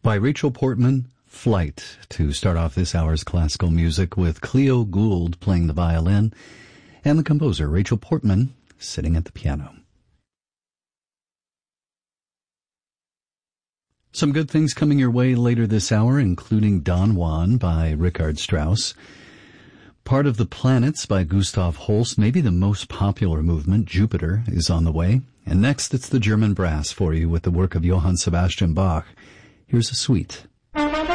By Rachel Portman, Flight, to start off this hour's classical music with Cleo Gould playing the violin and the composer Rachel Portman sitting at the piano. Some good things coming your way later this hour, including Don Juan by Richard Strauss, Part of the Planets by Gustav Holst, maybe the most popular movement, Jupiter, is on the way. And next, it's the German brass for you with the work of Johann Sebastian Bach. Here's a suite.